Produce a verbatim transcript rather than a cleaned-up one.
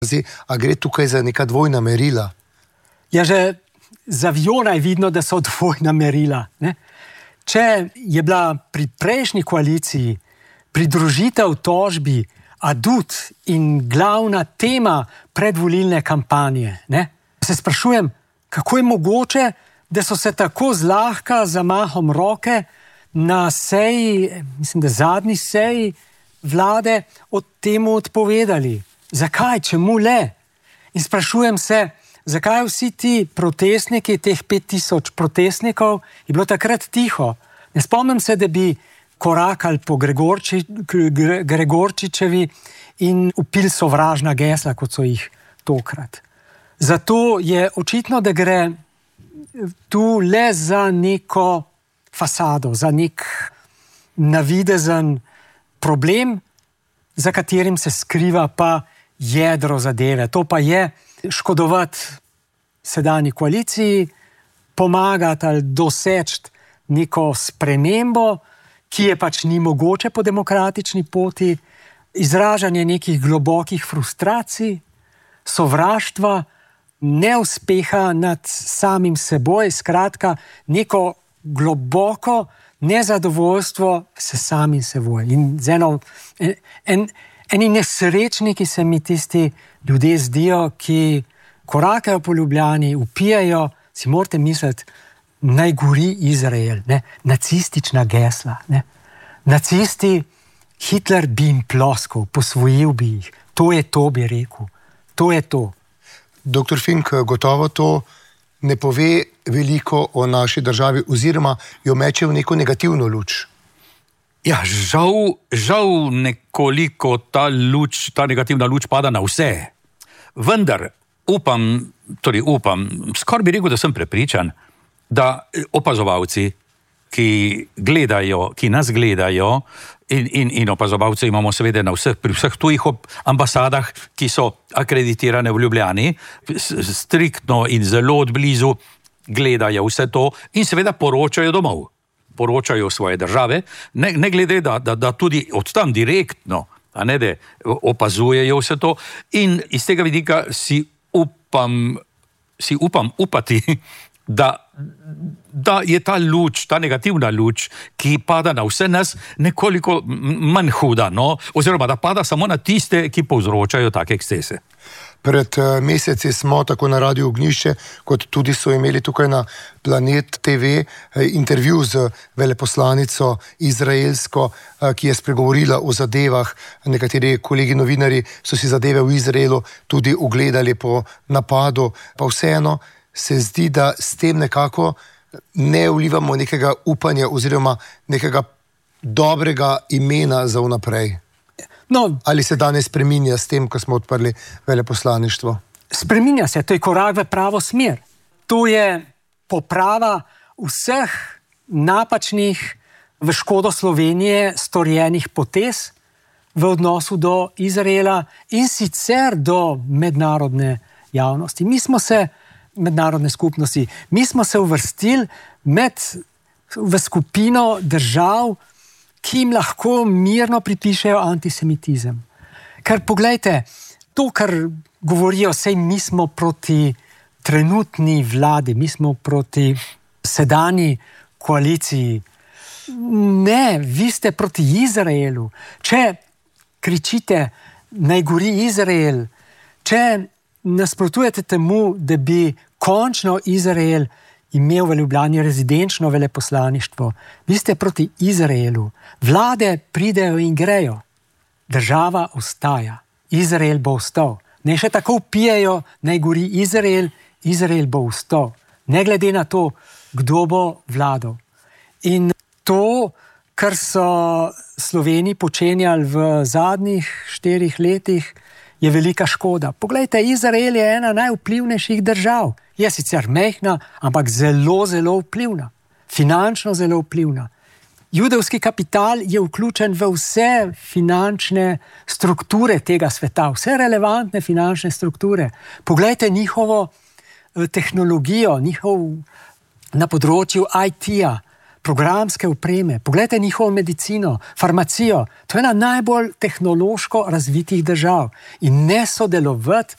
Zdaj, a gre tukaj za neka dvojna merila? Ja, že z aviona je vidno, da so dvojna merila. Ne? Če je bila pri prejšnji koaliciji pridružitev tožbi adut in glavna tema predvolilne kampanje, ne? Se sprašujem, kako je mogoče, da so se tako zlahka zamahom roke na seji, mislim, da zadnji seji vlade od temu odpovedali. Zakaj, čemu le? In sprašujem se, zakaj vsi ti protestniki, teh pet tisoč protestnikov, je bilo takrat tiho. Ne spomnim se, da bi korakali po Gregorči, Gregorčičevi in upili sovražna gesla, kot so jih tokrat. Zato je očitno, da gre tu le za neko fasado, za nek navidezen problem, za katerim se skriva pa jedro zadeve. To pa je škodovati sedanji koaliciji, pomagati ali doseči neko spremembo, ki je pač ni mogoče po demokratični poti, izražanje nekih globokih frustracij, sovraštva, neuspeha nad samim seboj, skratka neko globoko nezadovoljstvo se samim seboj. In z eno, en, en, eni nesrečniki se mi tisti ljudje zdijo, ki korakajo po Ljubljani, vpijajo, si morate misliti, naj gori Izrael, ne? Nacistična gesla. Ne? Nacisti, Hitler bi jim ploskal, posvojil bi jih. To je to, bi rekel. To je to. Doktor Fink, gotovo to ne pove veliko o naši državi oziroma jo meče v neko negativno luč. Ja, žal, žal nekoliko ta luč, ta negativna luč pada na vse. Vendar upam, torej upam, skoraj bi rekel, da sem prepričan, da opazovalci, ki gledajo, ki nas gledajo, in, in, in opazovalce imamo seveda na vseh, pri vseh tujih ambasadah, ki so akreditirane v Ljubljani, striktno in zelo odblizu gledajo vse to in seveda poročajo domov. Poročajo svoje države, ne, ne glede, da, da, da tudi od tam direktno, a ne, da opazujejo vse to in iz tega vidika si upam, si upam upati, da, da je ta luč, ta negativna luč, ki pada na vse nas, nekoliko manj huda, no? Oziroma da pada samo na tiste, ki povzročajo take ekscese. Pred meseci smo tako na Radiu Ognjišče, kot tudi so imeli tukaj na Planet T V intervju z veleposlanico izraelsko, ki je spregovorila o zadevah. Nekateri kolegi novinarji so si zadeve v Izraelu tudi ugledali po napadu, pa vseeno se zdi, da s tem nekako ne vlivamo nekega upanja oziroma nekega dobrega imena za vnaprej. No, ali se danes spreminja s tem, ko smo odprli veleposlaništvo? Spreminja se, to je korak v pravo smer. To je poprava vseh napačnih v škodo Slovenije storjenih potez v odnosu do Izraela in sicer do mednarodne javnosti. Mi smo se, mednarodne skupnosti, mi smo se uvrstili med, v skupino držav, ki jim lahko mirno pripišejo antisemitizem. Ker poglejte, to, kar govorijo, sej mi smo proti trenutni vladi, mi smo proti sedanji koaliciji. Ne, vi ste proti Izraelu. Če kričite, naj gori Izrael, če nasprotujete temu, da bi končno Izrael imel v Ljubljani rezidenčno veleposlaništvo, vi ste proti Izraelu. Vlade pridejo in grejo. Država ostaja. Izrael bo ostal. Ne še tako vpijejo, naj gori Izrael, Izrael bo ostal. Ne glede na to, kdo bo vladal. In to, kar so Sloveniji počenjali v zadnjih štirih letih, je velika škoda. Poglejte, Izrael je ena najvplivnejših držav. Je sicer mehna, ampak zelo, zelo vplivna. Finančno zelo vplivna. Judovski kapital je vključen v vse finančne strukture tega sveta, vse relevantne finančne strukture. Poglejte njihovo tehnologijo, njihov na področju I T-ja, programske opreme, poglejte njihovo medicino, farmacijo. To je ena najbolj tehnološko razvitih držav. In ne sodelovati